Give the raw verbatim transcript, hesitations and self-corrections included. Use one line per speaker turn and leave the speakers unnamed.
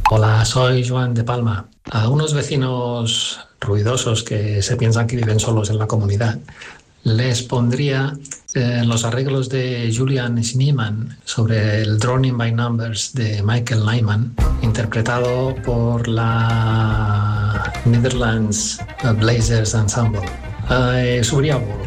Hola, soy Joan de Palma. A unos vecinos ruidosos que se piensan que viven solos en la comunidad, les pondría eh, los arreglos de Julian Schneemann sobre el Drowning by Numbers de Michael Nyman, interpretado por la Netherlands Blazers Ensemble. Eh, subiría